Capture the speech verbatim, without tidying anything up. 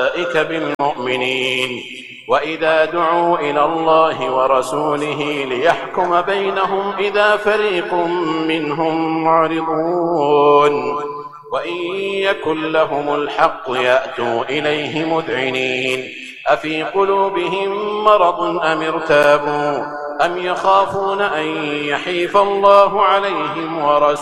أولئك بالمؤمنين وإذا دعوا إلى الله ورسوله ليحكم بينهم إذا فريق منهم معرضون وإن يكن لهم الحق يأتوا إليه مذعنين أفي قلوبهم مرض أم ارتابوا أم يخافون أن يحيف الله عليهم ورسوله